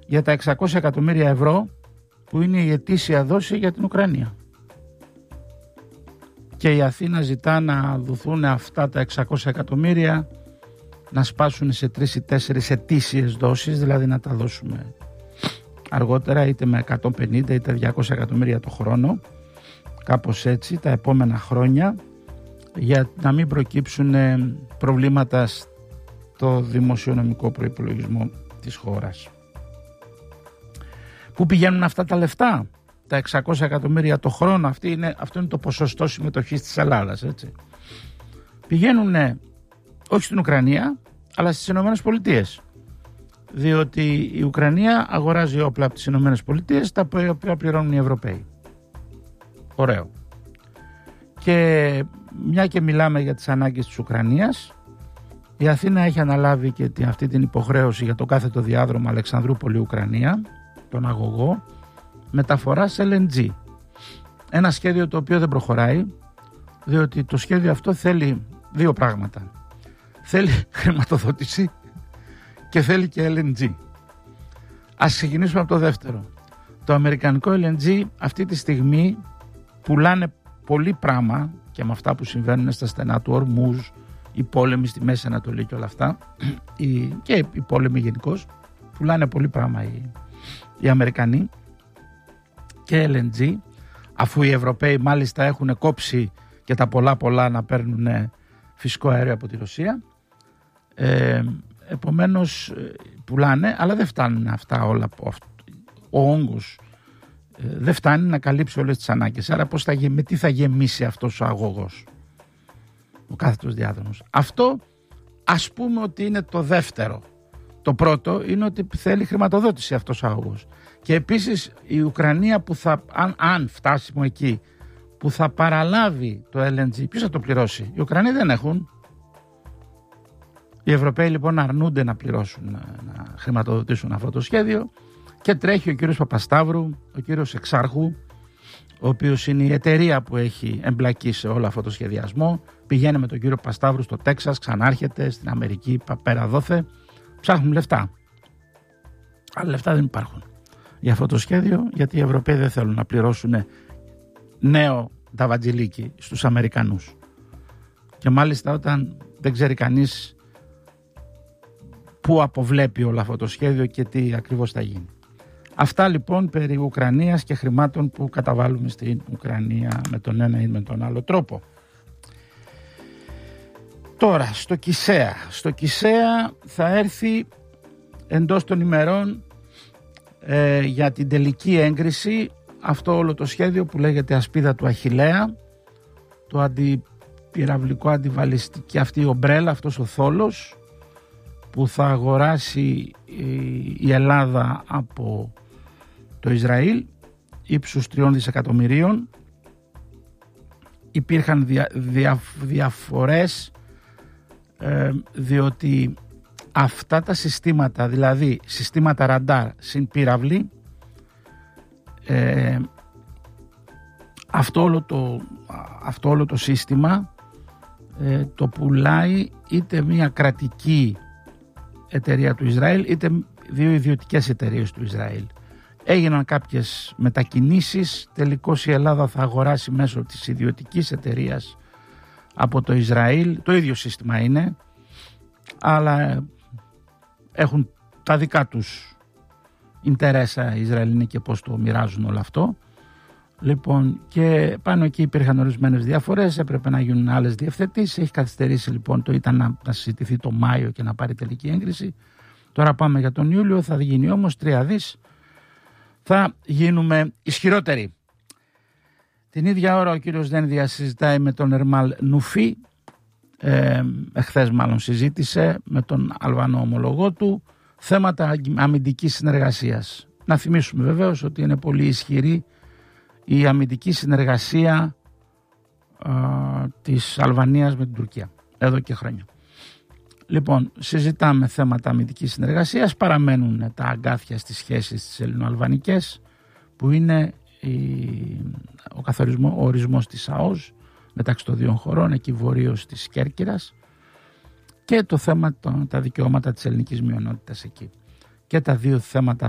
για τα 600 εκατομμύρια ευρώ που είναι η ετήσια δόση για την Ουκρανία. Και η Αθήνα ζητά να δοθούν αυτά τα 600 εκατομμύρια να σπάσουν σε 3 ή 4 ετήσιες δόσεις, δηλαδή να τα δώσουμε αργότερα είτε με 150 είτε 200 εκατομμύρια το χρόνο, κάπως έτσι τα επόμενα χρόνια, για να μην προκύψουν προβλήματα στο δημοσιονομικό προϋπολογισμό της χώρας. Πού πηγαίνουν αυτά τα λεφτά? Τα 600 εκατομμύρια το χρόνο, αυτό είναι το ποσοστό συμμετοχής της Ελλάδας, έτσι. Πηγαίνουν όχι στην Ουκρανία, αλλά στις Ηνωμένες Πολιτείες. Διότι η Ουκρανία αγοράζει όπλα από τις Ηνωμένες Πολιτείες, τα οποία πληρώνουν οι Ευρωπαίοι. Ωραίο. Και μια και μιλάμε για τις ανάγκες της Ουκρανίας, η Αθήνα έχει αναλάβει και αυτή την υποχρέωση για το κάθετο διάδρομο Αλεξανδρούπολη-Ουκρανία, τον αγωγό, μεταφοράς LNG. Ένα σχέδιο το οποίο δεν προχωράει, διότι το σχέδιο αυτό θέλει δύο πράγματα. Θέλει χρηματοδότηση και θέλει και LNG. Ας ξεκινήσουμε από το δεύτερο. Το αμερικανικό LNG αυτή τη στιγμή πουλάνε πολύ πράγμα, και με αυτά που συμβαίνουν στα στενά του Ορμούζ, οι πόλεμοι στη Μέση Ανατολή και όλα αυτά, και οι πόλεμοι γενικώς, πουλάνε πολύ πράγμα οι Αμερικανοί και LNG, αφού οι Ευρωπαίοι μάλιστα έχουν κόψει και τα πολλά να παίρνουν φυσικό αέριο από τη Ρωσία. Επομένως πουλάνε, αλλά δεν φτάνουν αυτά όλα. Ο όγκος δεν φτάνει να καλύψει όλες τις ανάγκες. Άρα με τι θα γεμίσει αυτός ο αγωγός, ο κάθετος διάδρομος? Αυτό ας πούμε ότι είναι το δεύτερο. Το πρώτο είναι ότι θέλει χρηματοδότηση αυτός ο αγωγός. Και επίσης η Ουκρανία που αν φτάσουμε εκεί, που θα παραλάβει το LNG, ποιος θα το πληρώσει? Οι Ουκρανοί δεν έχουν. Οι Ευρωπαίοι λοιπόν αρνούνται να πληρώσουν, να χρηματοδοτήσουν αυτό το σχέδιο, και τρέχει ο κύριος Παπασταύρου, ο κύριος Εξάρχου, ο οποίος είναι η εταιρεία που έχει εμπλακεί σε όλο αυτό το σχεδιασμό. Πηγαίνει με τον κύριο Παπασταύρου στο Τέξας, ξανάρχεται στην Αμερική, πέρα δόθε, ψάχνουν λεφτά. Αλλά λεφτά δεν υπάρχουν για αυτό το σχέδιο, γιατί οι Ευρωπαίοι δεν θέλουν να πληρώσουν νέο ταβατζιλίκι στους Αμερικανούς. Και μάλιστα όταν δεν ξέρει κανείς πού αποβλέπει όλο αυτό το σχέδιο και τι ακριβώς θα γίνει. Αυτά λοιπόν περί Ουκρανίας και χρημάτων που καταβάλουμε στην Ουκρανία με τον ένα ή με τον άλλο τρόπο. Τώρα στο Κισέα. Στο Κισέα θα έρθει εντός των ημερών για την τελική έγκριση αυτό όλο το σχέδιο που λέγεται ασπίδα του Αχιλλέα, το αντιπυραυλικό αντιβαλιστική αυτή η ομπρέλα, αυτός ο θόλος που θα αγοράσει η Ελλάδα από το Ισραήλ ύψους 3 δισεκατομμυρίων. Υπήρχαν διαφορές διότι αυτά τα συστήματα, δηλαδή συστήματα ραντάρ συν πύραυλοι, αυτό όλο το σύστημα το πουλάει είτε μια κρατική εταιρεία του Ισραήλ είτε δύο ιδιωτικές εταιρείες του Ισραήλ. Έγιναν κάποιες μετακινήσεις, τελικώς η Ελλάδα θα αγοράσει μέσω της ιδιωτικής εταιρείας από το Ισραήλ. Το ίδιο σύστημα είναι, αλλά έχουν τα δικά τους ιντερέσα οι Ισραηλινοί και πώς το μοιράζουν όλο αυτό. Λοιπόν, και πάνω εκεί υπήρχαν ορισμένες διαφορές, έπρεπε να γίνουν άλλες διευθετήσεις. Έχει καθυστερήσει λοιπόν, το ήταν να συζητηθεί το Μάιο και να πάρει τελική έγκριση. Τώρα πάμε για τον Ιούλιο, θα γίνει όμως 3 δις. Θα γίνουμε ισχυρότεροι. Την ίδια ώρα ο κύριος Δένδιας συζητάει με τον Ερμάλ Νουφί, εχθές μάλλον συζήτησε με τον Αλβανό ομολογό του, θέματα αμυντικής συνεργασίας. Να θυμίσουμε βεβαίως ότι είναι πολύ ισχυρή η αμυντική συνεργασία της Αλβανίας με την Τουρκία εδώ και χρόνια. Λοιπόν, συζητάμε θέματα αμυντικής συνεργασίας, παραμένουν τα αγκάθια στις σχέσεις τις ελληνοαλβανικές, που είναι ο ορισμός της ΑΟΣ μεταξύ των δύο χωρών, εκεί βορείως της Κέρκυρας, και το θέμα τα δικαιώματα της ελληνικής μειονότητας εκεί. Και τα δύο θέματα